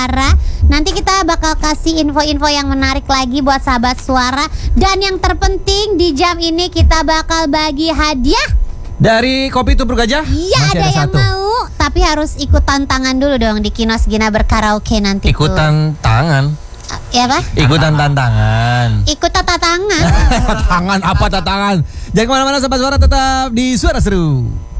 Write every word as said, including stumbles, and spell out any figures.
Nanti kita bakal kasih info-info yang menarik lagi buat sahabat suara. Dan yang terpenting di jam ini kita bakal bagi hadiah dari Kopi Tubruk Gajah. Iya, ada, ada yang satu. Mau, tapi harus ikut tantangan dulu dong di Kinos Gina berkaraoke nanti. Ikutan tuh. tangan. Ya apa? Ikutan tantangan. Ikut tantangan. Tangan apa tantangan? Jangan kemana-mana sahabat suara, tetap di Suara Seru.